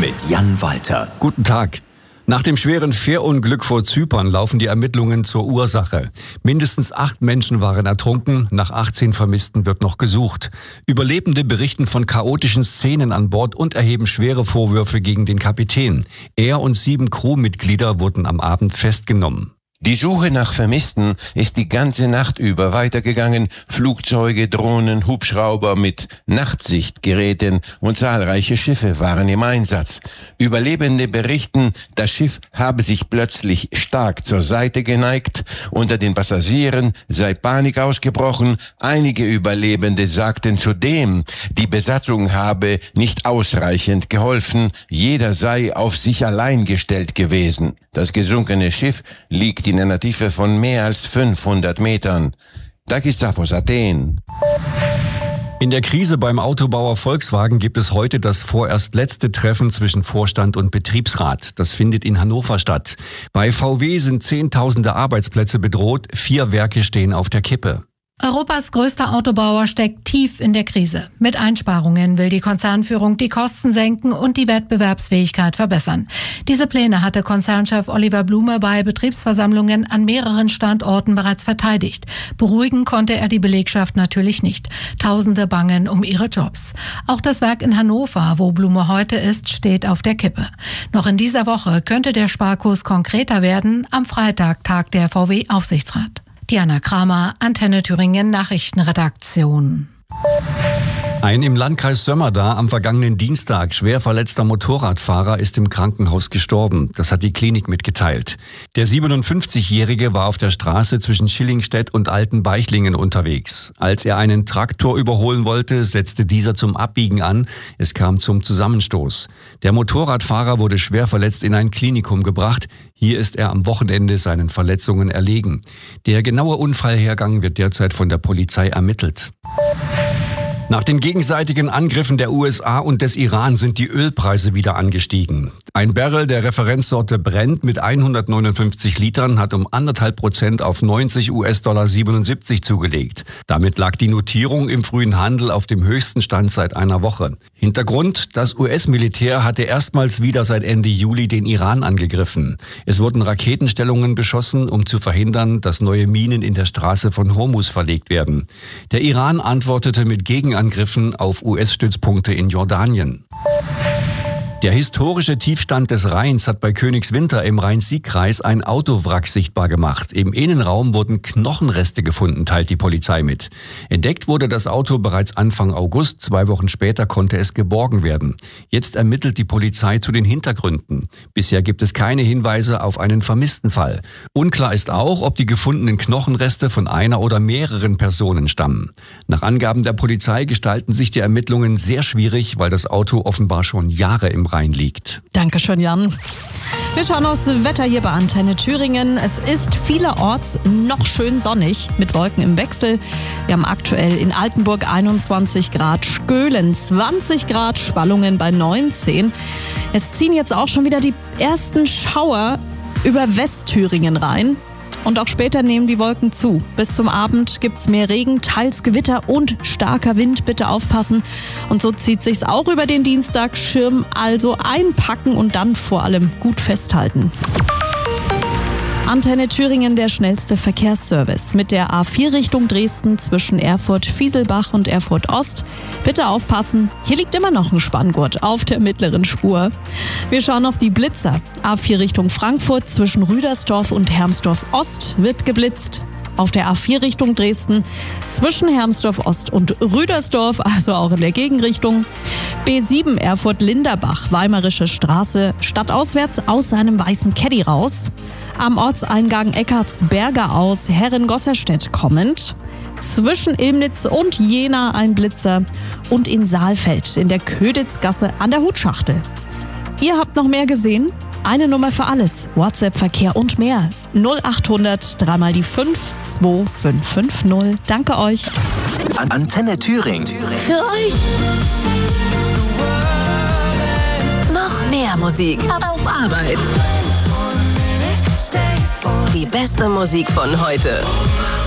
mit Jan Walter. Guten Tag. Nach dem schweren Fährunglück vor Zypern laufen die Ermittlungen zur Ursache. Mindestens 8 Menschen waren ertrunken, nach 18 Vermissten wird noch gesucht. Überlebende berichten von chaotischen Szenen an Bord und erheben schwere Vorwürfe gegen den Kapitän. Er und 7 Crewmitglieder wurden am Abend festgenommen. Die Suche nach Vermissten ist die ganze Nacht über weitergegangen. Flugzeuge, Drohnen, Hubschrauber mit Nachtsichtgeräten und zahlreiche Schiffe waren im Einsatz. Überlebende berichten, das Schiff habe sich plötzlich stark zur Seite geneigt. Unter den Passagieren sei Panik ausgebrochen. Einige Überlebende sagten zudem, die Besatzung habe nicht ausreichend geholfen. Jeder sei auf sich allein gestellt gewesen. Das gesunkene Schiff liegt in einer Tiefe von mehr als 500 Metern. Takis Zaphos, Athen. In der Krise beim Autobauer Volkswagen gibt es heute das vorerst letzte Treffen zwischen Vorstand und Betriebsrat. Das findet in Hannover statt. Bei VW sind Zehntausende Arbeitsplätze bedroht, 4 Werke stehen auf der Kippe. Europas größter Autobauer steckt tief in der Krise. Mit Einsparungen will die Konzernführung die Kosten senken und die Wettbewerbsfähigkeit verbessern. Diese Pläne hatte Konzernchef Oliver Blume bei Betriebsversammlungen an mehreren Standorten bereits verteidigt. Beruhigen konnte er die Belegschaft natürlich nicht. Tausende bangen um ihre Jobs. Auch das Werk in Hannover, wo Blume heute ist, steht auf der Kippe. Noch in dieser Woche könnte der Sparkurs konkreter werden. Am Freitag tagt der VW-Aufsichtsrat. Diana Kramer, Antenne Thüringen Nachrichtenredaktion. Ein im Landkreis Sömmerda am vergangenen Dienstag schwer verletzter Motorradfahrer ist im Krankenhaus gestorben. Das hat die Klinik mitgeteilt. Der 57-Jährige war auf der Straße zwischen Schillingstedt und Altenbeichlingen unterwegs. Als er einen Traktor überholen wollte, setzte dieser zum Abbiegen an. Es kam zum Zusammenstoß. Der Motorradfahrer wurde schwer verletzt in ein Klinikum gebracht. Hier ist er am Wochenende seinen Verletzungen erlegen. Der genaue Unfallhergang wird derzeit von der Polizei ermittelt. Nach den gegenseitigen Angriffen der USA und des Iran sind die Ölpreise wieder angestiegen. Ein Barrel der Referenzsorte Brent mit 159 Litern hat um 1,5% auf $90,77 zugelegt. Damit lag die Notierung im frühen Handel auf dem höchsten Stand seit einer Woche. Hintergrund: Das US-Militär hatte erstmals wieder seit Ende Juli den Iran angegriffen. Es wurden Raketenstellungen beschossen, um zu verhindern, dass neue Minen in der Straße von Hormuz verlegt werden. Der Iran antwortete mit Gegenangriffen auf US-Stützpunkte in Jordanien. Der historische Tiefstand des Rheins hat bei Königswinter im Rhein-Sieg-Kreis ein Autowrack sichtbar gemacht. Im Innenraum wurden Knochenreste gefunden, teilt die Polizei mit. Entdeckt wurde das Auto bereits Anfang August. 2 Wochen später konnte es geborgen werden. Jetzt ermittelt die Polizei zu den Hintergründen. Bisher gibt es keine Hinweise auf einen vermissten Fall. Unklar ist auch, ob die gefundenen Knochenreste von einer oder mehreren Personen stammen. Nach Angaben der Polizei gestalten sich die Ermittlungen sehr schwierig, weil das Auto offenbar schon Jahre im Rhein liegt. Dankeschön, Jan. Wir schauen aufs Wetter hier bei Antenne Thüringen. Es ist vielerorts noch schön sonnig mit Wolken im Wechsel. Wir haben aktuell in Altenburg 21 Grad, Skölen 20 Grad, Schwallungen bei 19. Es ziehen jetzt auch schon wieder die ersten Schauer über Westthüringen rein. Und auch später nehmen die Wolken zu. Bis zum Abend gibt's mehr Regen, teils Gewitter und starker Wind. Bitte aufpassen. Und so zieht sich's auch über den Dienstag. Schirm also einpacken und dann vor allem gut festhalten. Antenne Thüringen, der schnellste Verkehrsservice. Mit der A4 Richtung Dresden zwischen Erfurt-Fieselbach und Erfurt-Ost. Bitte aufpassen, hier liegt immer noch ein Spanngurt auf der mittleren Spur. Wir schauen auf die Blitzer. A4 Richtung Frankfurt zwischen Rüdersdorf und Hermsdorf-Ost wird geblitzt. Auf der A4 Richtung Dresden zwischen Hermsdorf-Ost und Rüdersdorf, also auch in der Gegenrichtung. B7 Erfurt-Linderbach, Weimarische Straße, stadtauswärts aus seinem weißen Caddy raus. Am Ortseingang Eckartsberger aus Herrengosserstedt kommend. Zwischen Ilmnitz und Jena ein Blitzer und in Saalfeld in der Köditzgasse an der Hutschachtel. Ihr habt noch mehr gesehen? Eine Nummer für alles. WhatsApp-Verkehr und mehr. 0800 3 mal die 5 2550. Danke euch. Antenne Thüringen. Für euch. Noch mehr Musik auf Arbeit. Die beste Musik von heute.